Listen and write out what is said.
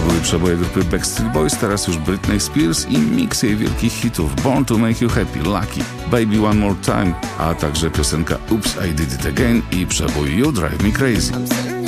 były przeboje grupy Backstreet Boys, teraz już Britney Spears i miks jej wielkich hitów Born to Make You Happy, Lucky, Baby One More Time, a także piosenka Oops, I Did It Again i przebój You Drive Me Crazy.